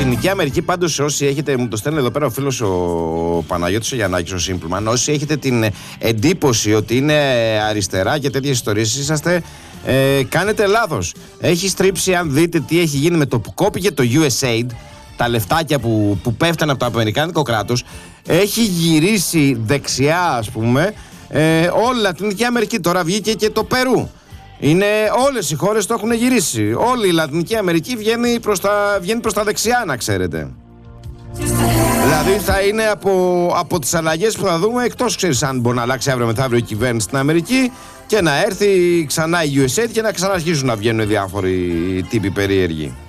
Λατινική Αμερική, πάντως, όσοι έχετε, μου το στέλνει εδώ πέρα ο φίλος ο Παναγιώτης ο Γιαννάκης, ο Σύμπλουμαν, όσοι έχετε την εντύπωση ότι είναι αριστερά και τέτοιες ιστορίες, είσαστε, κάνετε λάθος. Έχει στρίψει, αν δείτε τι έχει γίνει με το που κόπηκε το USAID, τα λεφτάκια που πέφτανε από το αμερικάνικο κράτος, έχει γυρίσει δεξιά, ας πούμε, όλη η Λατινική Αμερική. Τώρα βγήκε και το Περού. Είναι, όλες οι χώρες το έχουν γυρίσει. Όλη η Λατινική Αμερική βγαίνει προς τα δεξιά, να ξέρετε. Δηλαδή θα είναι από τις αλλαγές που θα δούμε, εκτός ξέρεις αν μπορεί να αλλάξει αύριο μεθαύριο η κυβέρνηση στην Αμερική και να έρθει ξανά η USAID και να ξαναρχίσουν να βγαίνουν διάφοροι τύποι περίεργοι.